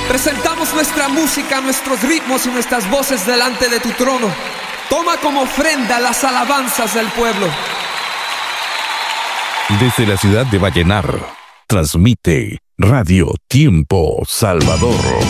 Presentamos nuestra música, nuestros ritmos y nuestras voces delante de tu trono. Toma como ofrenda las alabanzas del pueblo. Desde la ciudad de Vallenar, transmite Radio Tiempo Salvador.